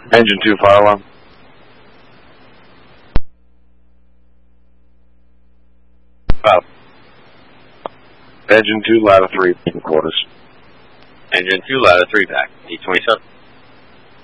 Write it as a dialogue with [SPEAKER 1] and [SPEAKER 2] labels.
[SPEAKER 1] Engine 2, fire alarm. Up. Engine 2, ladder 3, quarters.
[SPEAKER 2] Engine 2, ladder 3, back. D-27.